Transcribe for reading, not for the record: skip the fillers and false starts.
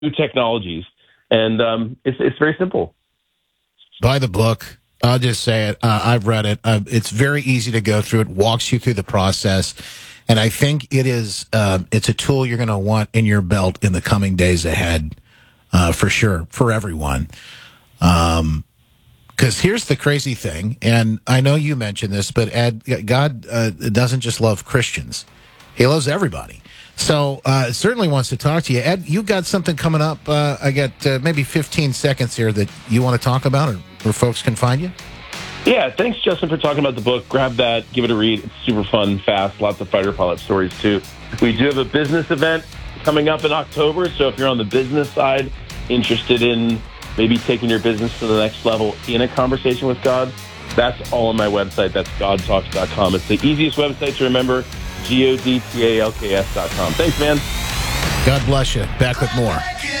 new technologies. And it's very simple. Buy the book. I'll just say it. I've read it. It's very easy to go through. It walks you through the process. And I think it's a tool you're going to want in your belt in the coming days ahead, for sure, for everyone. Because here's the crazy thing, and I know you mentioned this, but Ed, God doesn't just love Christians. He loves everybody. So certainly wants to talk to you. Ed, you got something coming up. I got maybe 15 seconds here that you want to talk about or where folks can find you. Yeah, thanks, Justin, for talking about the book. Grab that, give it a read. It's super fun, fast, lots of fighter pilot stories, too. We do have a business event coming up in October, so if you're on the business side, interested in maybe taking your business to the next level in a conversation with God, that's all on my website. That's godtalks.com. It's the easiest website to remember, godtalks.com. Thanks, man. God bless you. Back with more.